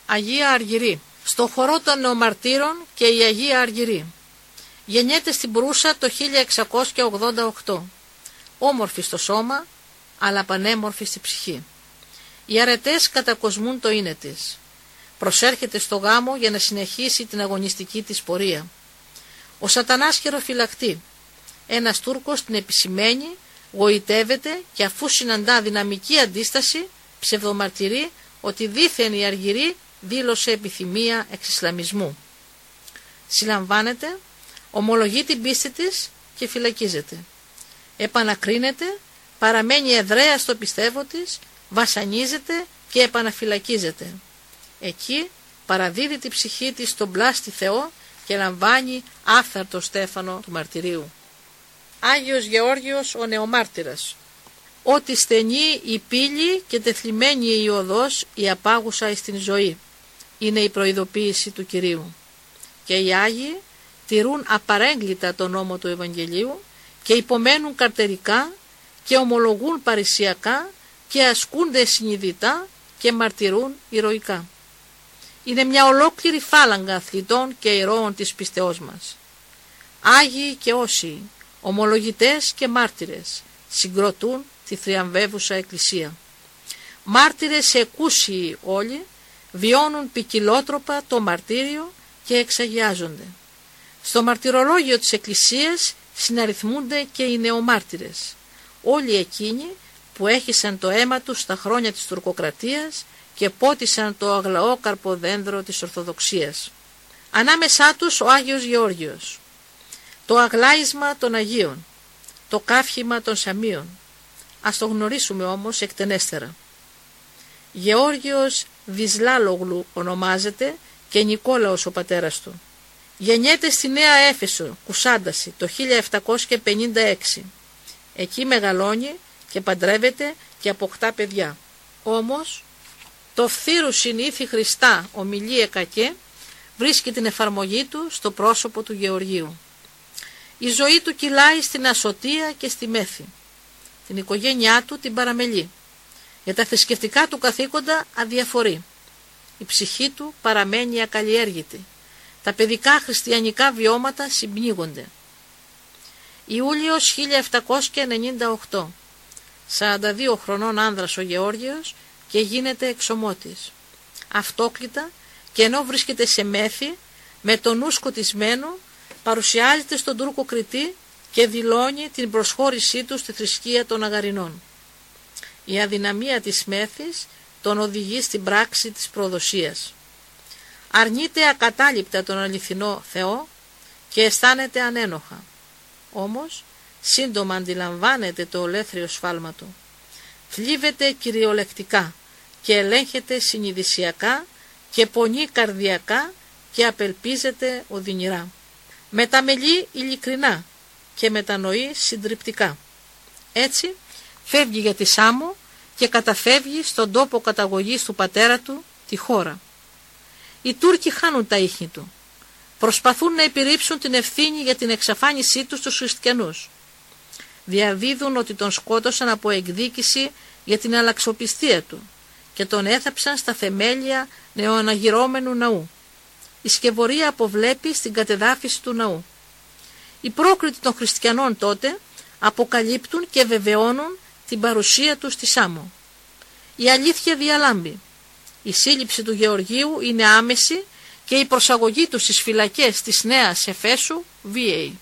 Αγία Αργυρή. Στο χορό των νεομαρτύρων και η Αγία Αργυρή. Γεννιέται στην Προύσα το 1688. Όμορφη στο σώμα, αλλά πανέμορφη στη ψυχή. Οι αρετές κατακοσμούν το είναι της. Προσέρχεται στο γάμο για να συνεχίσει την αγωνιστική της πορεία. Ο σατανάς χειροφυλακτεί. Ένας Τούρκος την επισημαίνει, γοητεύεται και αφού συναντά δυναμική αντίσταση, ψευδομαρτυρεί ότι δήθεν η Αργυρή δήλωσε επιθυμία εξισλαμισμού. Συλλαμβάνεται, ομολογεί την πίστη της και φυλακίζεται. Επανακρίνεται, παραμένει εδραία στο πιστεύω της, βασανίζεται και επαναφυλακίζεται. Εκεί παραδίδει τη ψυχή της στον πλάστη Θεό και λαμβάνει άφθαρτο στέφανο του μαρτυρίου. Άγιος Γεώργιος ο Νεομάρτυρας. Ότι στενή η πύλη και τεθλιμμένη η οδός η απάγουσα εις την ζωή, είναι η προειδοποίηση του Κυρίου. Και οι Άγιοι τηρούν απαρέγκλητα τον νόμο του Ευαγγελίου και υπομένουν καρτερικά και ομολογούν παρησιακά και ασκούνται συνειδητά και μαρτυρούν ηρωικά. Είναι μια ολόκληρη φάλαγγα αθλητών και ηρώων της πιστεώς μας. Άγιοι και όσιοι, ομολογητές και μάρτυρες, συγκροτούν τη θριαμβεύουσα Εκκλησία. Μάρτυρες εκούσιοι όλοι, βιώνουν ποικιλότροπα το μαρτύριο και εξαγιάζονται. Στο μαρτυρολόγιο της Εκκλησίας συναριθμούνται και οι νεομάρτυρες, όλοι εκείνοι που έχισαν το αίμα τους στα χρόνια της τουρκοκρατίας και πότισαν το αγλαόκαρπο δένδρο της Ορθοδοξίας. Ανάμεσά τους ο Άγιος Γεώργιος, το αγλάισμα των Αγίων, το καύχημα των Σαμίων. Ας το γνωρίσουμε όμως εκτενέστερα. Γεώργιος Δυσλάλογλου ονομάζεται και Νικόλαος ο πατέρας του. Γεννιέται στη Νέα Έφεσο, Κουσάνταση, το 1756. Εκεί μεγαλώνει και παντρεύεται και αποκτά παιδιά. Όμως, το φθήρου συνήθι Χριστά ομιλίε κακέ βρίσκει την εφαρμογή του στο πρόσωπο του Γεωργίου. Η ζωή του κυλάει στην ασωτεία και στη μέθη. Την οικογένειά του την παραμελεί. Για τα θρησκευτικά του καθήκοντα αδιαφορεί. Η ψυχή του παραμένει ακαλλιέργητη. Τα παιδικά χριστιανικά βιώματα συμπνίγονται. Ιούλιος 1798. 42 χρονών άνδρας ο Γεώργιος και γίνεται εξομότης. Αυτόκλητα και ενώ βρίσκεται σε μέθη, με τον νου σκοτισμένο, παρουσιάζεται στον Τούρκο Κριτή και δηλώνει την προσχώρησή του στη θρησκεία των Αγαρινών. Η αδυναμία της μέθης τον οδηγεί στην πράξη της προδοσίας. Αρνείται ακατάληπτα τον αληθινό Θεό και αισθάνεται ανένοχα. Όμως σύντομα αντιλαμβάνεται το ολέθριο σφάλμα του. Θλίβεται κυριολεκτικά και ελέγχεται συνειδησιακά και πονεί καρδιακά και απελπίζεται οδυνηρά. Μεταμελεί ειλικρινά και μετανοεί συντριπτικά. Έτσι φεύγει για τη Σάμο και καταφεύγει στον τόπο καταγωγής του πατέρα του, τη χώρα. Οι Τούρκοι χάνουν τα ίχνη του. Προσπαθούν να επιρρύψουν την ευθύνη για την εξαφάνισή του στους χριστιανούς. Διαδίδουν ότι τον σκότωσαν από εκδίκηση για την αλλαξοπιστία του και τον έθαψαν στα θεμέλια νεοαναγυρώμενου ναού. Η σκευωρία αποβλέπει στην κατεδάφιση του ναού. Οι πρόκριτοι των χριστιανών τότε αποκαλύπτουν και βεβαιώνουν την παρουσία του στη Σάμο. Η αλήθεια διαλάμπει. Η σύλληψη του Γεωργίου είναι άμεση και η προσαγωγή του στις φυλακές της Νέας Εφέσου βίαιη.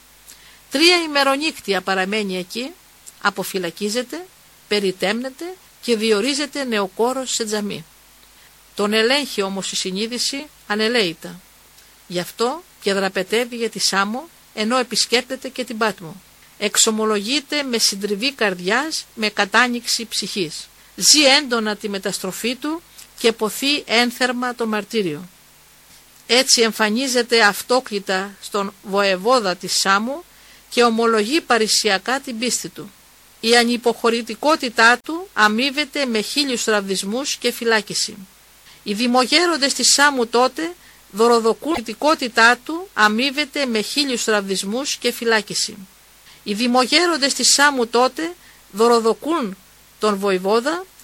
3 ημερονύκτια παραμένει εκεί, αποφυλακίζεται, περιτέμνεται και διορίζεται νεοκόρος σε τζαμί. Τον ελέγχει όμως η συνείδηση ανελαίητα. Γι' αυτό και δραπετεύει για τη Σάμο ενώ επισκέπτεται και την Πάτμο. Εξομολογείται με συντριβή καρδιάς, με κατάνοιξη ψυχής. Ζει έντονα τη μεταστροφή του και ποθεί ένθερμα το μαρτύριο. Έτσι εμφανίζεται αυτόκλητα στον βοεβόδα της Σάμου και ομολογεί παρησιακά την πίστη του. Η ανυποχωρητικότητά του αμείβεται με 1000 ραβδισμούς και φυλάκιση. Οι δημογέροντες της Σάμου τότε δωροδοκούν την πολιτικότητά του αμείβεται με 1000 ραβδισμούς και φυλάκιση. Οι δημογέροντες της Σάμου τότε δωροδοκούν τον βοηβόδα